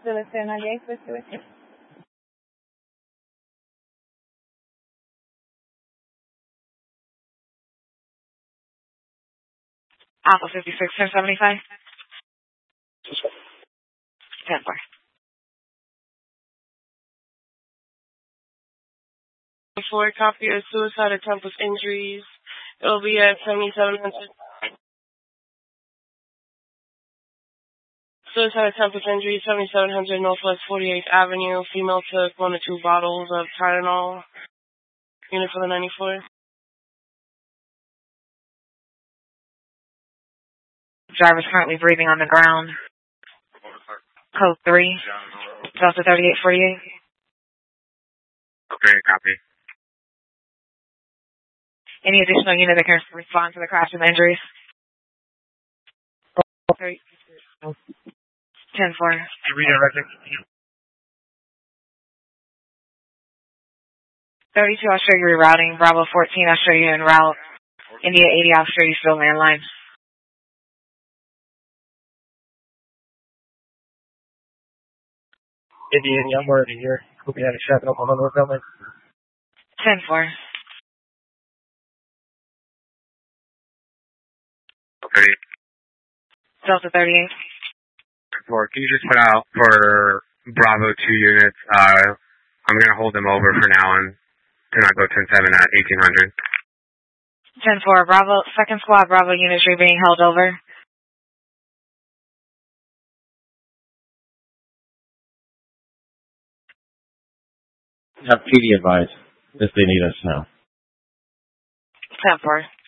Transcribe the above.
Delivery 98, what's with you? Alpha 56, 1075. 10-4. For copy of suicide attempt with injuries, it'll be at 7700. Suicide attempt with injuries, 7700 Northwest 48th Avenue. Female took 1 to 2 bottles of Tylenol. Unit for the 94. Driver's currently breathing on the ground. Code 3. Delta 3848. Okay, copy. Any additional unit that can respond to the crash and injuries? 10-4. Redirect. 32, I'll show you rerouting. Bravo 14, I'll show you en route. India 80, I'll show you still landline. Indian, I'm already here. Hope you had a shot in Oklahoma North Element. 10-4. Okay. Delta 38. Can you just put out for Bravo 2 units? I'm going to hold them over for now and not go 10-7 at 1800. 10-4. Bravo, second squad, Bravo units, you're being held over. Have PD advised if they need us now. 10-4.